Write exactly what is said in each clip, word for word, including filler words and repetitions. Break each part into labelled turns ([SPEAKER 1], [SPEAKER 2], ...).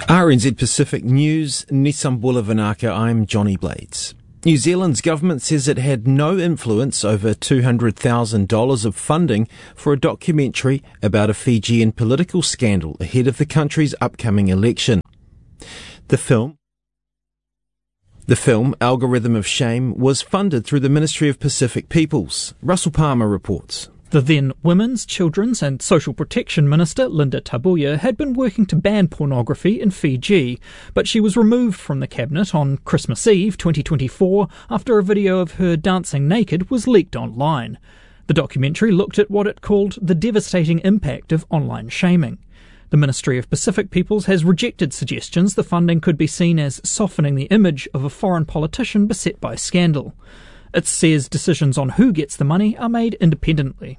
[SPEAKER 1] R N Z Pacific News, Nisambula Vinaka, I'm Johnny Blades. New Zealand's government says it had no influence over two hundred thousand dollars of funding for a documentary about a Fijian political scandal ahead of the country's upcoming election. The film, the film Algorithm of Shame, was funded through the Ministry of Pacific Peoples. Russell Palmer reports.
[SPEAKER 2] The then Women's, Children's and Social Protection Minister, Linda Tabuya, had been working to ban pornography in Fiji, but she was removed from the cabinet on Christmas Eve twenty twenty-four after a video of her dancing naked was leaked online. The documentary looked at what it called the devastating impact of online shaming. The Ministry of Pacific Peoples has rejected suggestions the funding could be seen as softening the image of a foreign politician beset by scandal. It says decisions on who gets the money are made independently.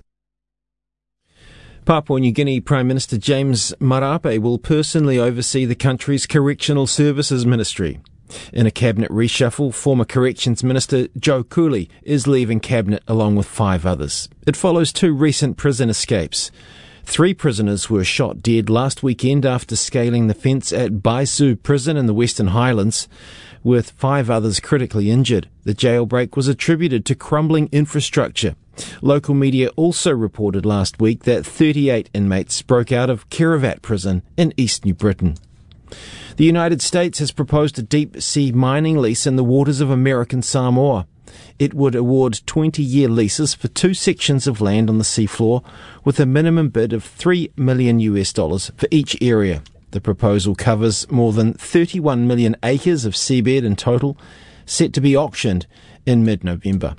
[SPEAKER 1] Papua New Guinea Prime Minister James Marape will personally oversee the country's Correctional Services Ministry. In a cabinet reshuffle, former Corrections Minister Joe Cooley is leaving cabinet along with five others. It follows two recent prison escapes. Three prisoners were shot dead last weekend after scaling the fence at Baisu Prison in the Western Highlands, with five others critically injured. The jailbreak was attributed to crumbling infrastructure. Local media also reported last week that thirty-eight inmates broke out of Kirivat Prison in East New Britain. The United States has proposed a deep-sea mining lease in the waters of American Samoa. It would award twenty-year leases for two sections of land on the seafloor, with a minimum bid of three million US dollars for each area. The proposal covers more than thirty-one million acres of seabed in total, set to be auctioned in mid-November.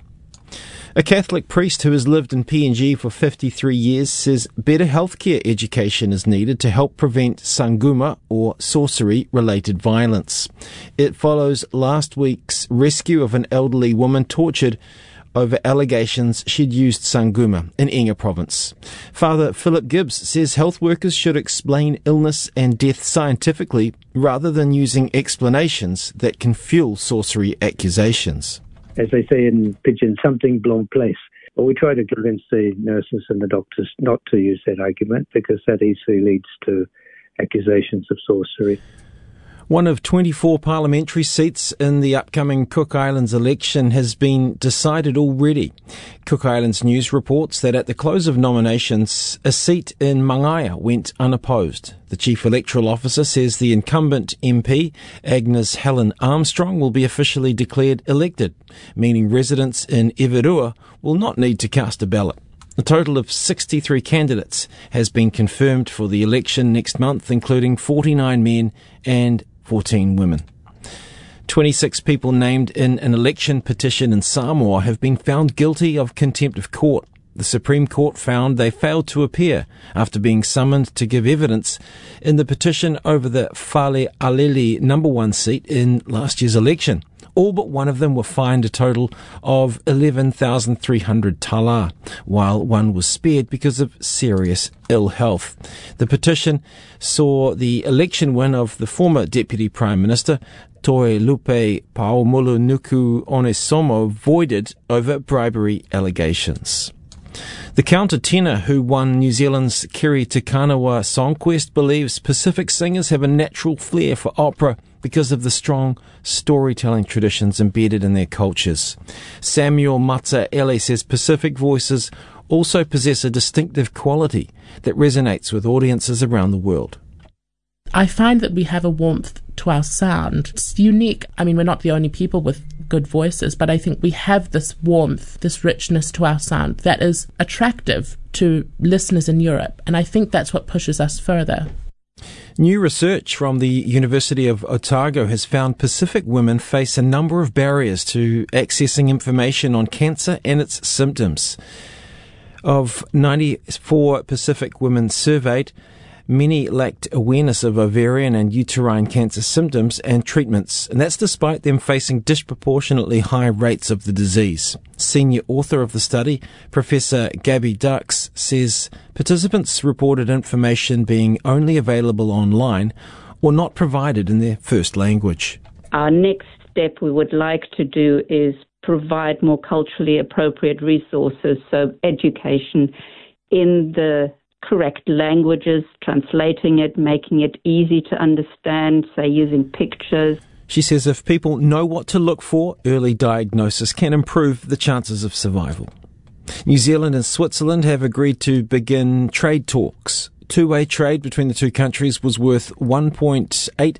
[SPEAKER 1] A Catholic priest who has lived in P N G for fifty-three years says better healthcare education is needed to help prevent sanguma or sorcery-related violence. It follows last week's rescue of an elderly woman tortured over allegations she'd used sanguma in Inga province. Father Philip Gibbs says health workers should explain illness and death scientifically rather than using explanations that can fuel sorcery accusations.
[SPEAKER 3] As they say in Pidgin, something blown place. But we try to convince the nurses and the doctors not to use that argument because that easily leads to accusations of sorcery.
[SPEAKER 1] One of twenty-four parliamentary seats in the upcoming Cook Islands election has been decided already. Cook Islands News reports that at the close of nominations, a seat in Mangaia went unopposed. The Chief Electoral Officer says the incumbent M P, Agnes Helen Armstrong, will be officially declared elected, meaning residents in Evirua will not need to cast a ballot. A total of sixty-three candidates has been confirmed for the election next month, including forty-nine men and fourteen women. twenty-six people named in an election petition in Samoa have been found guilty of contempt of court. The Supreme Court found they failed to appear after being summoned to give evidence in the petition over the Fale Aleli number one seat in last year's election. All but one of them were fined a total of eleven thousand three hundred tala, while one was spared because of serious ill health. The petition saw the election win of the former Deputy Prime Minister, Toe Lupe Paumulu Nuku Onesomo, voided over bribery allegations. The countertenor who won New Zealand's Kiri Te Kanawa Song Quest believes Pacific singers have a natural flair for opera because of the strong storytelling traditions embedded in their cultures. Samuel Matsaele says Pacific voices also possess a distinctive quality that resonates with audiences around the world.
[SPEAKER 4] I find that we have a warmth to our sound. It's unique. I mean, we're not the only people with good voices, but I think we have this warmth, this richness to our sound that is attractive to listeners in Europe, and I think that's what pushes us further.
[SPEAKER 1] New research from the University of Otago has found Pacific women face a number of barriers to accessing information on cancer and its symptoms. Of ninety-four Pacific women surveyed, many lacked awareness of ovarian and uterine cancer symptoms and treatments, and that's despite them facing disproportionately high rates of the disease. Senior author of the study, Professor Gabby Dux, says participants reported information being only available online or not provided in their first language.
[SPEAKER 5] Our next step we would like to do is provide more culturally appropriate resources, so education in the correct languages, translating it, making it easy to understand, say using pictures.
[SPEAKER 1] She says if people know what to look for, early diagnosis can improve the chances of survival. New Zealand and Switzerland have agreed to begin trade talks. Two-way trade between the two countries was worth one point eight